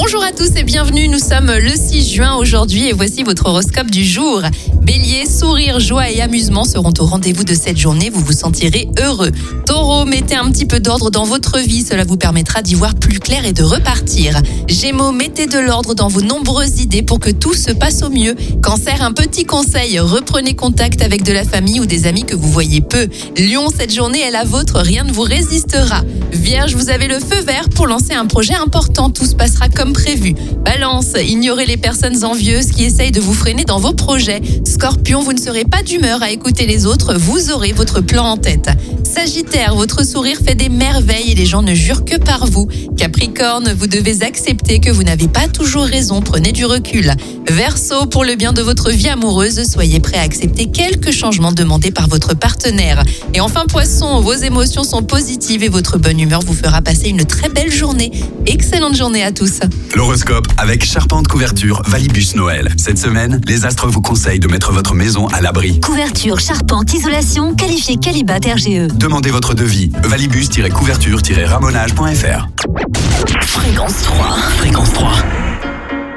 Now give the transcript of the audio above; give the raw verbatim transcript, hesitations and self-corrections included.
Bonjour à tous et bienvenue, nous sommes le six juin aujourd'hui et voici votre horoscope du jour. Bélier, sourire, joie et amusement seront au rendez-vous de cette journée, vous vous sentirez heureux. Taureau, mettez un petit peu d'ordre dans votre vie, cela vous permettra d'y voir plus clair et de repartir. Gémeaux, mettez de l'ordre dans vos nombreuses idées pour que tout se passe au mieux. Cancer, un petit conseil, reprenez contact avec de la famille ou des amis que vous voyez peu. Lion, cette journée est la vôtre, rien ne vous résistera. Vierge, vous avez le feu vert pour lancer un projet important, tout se passera comme prévu. Balance, ignorez les personnes envieuses qui essayent de vous freiner dans vos projets. Scorpion, vous ne serez pas d'humeur à écouter les autres, vous aurez votre plan en tête. Sagittaire, votre sourire fait des merveilles et les gens ne jurent que par vous. Capricorne, vous devez accepter que vous n'avez pas toujours raison, prenez du recul. Verseau, pour le bien de votre vie amoureuse, soyez prêt à accepter quelques changements demandés par votre partenaire. Et enfin Poisson, vos émotions sont positives et votre bonne humeur vous fera passer une très belle journée. Excellente journée à tous. L'horoscope avec Charpente Couverture Valibus Noël. Cette semaine, les astres vous conseillent de mettre votre maison à l'abri. Couverture, charpente, isolation, qualifié Qualibat R G E. Demandez votre devis. valibus-couverture-ramonage point f r. Fréquence trois. Fréquence trois.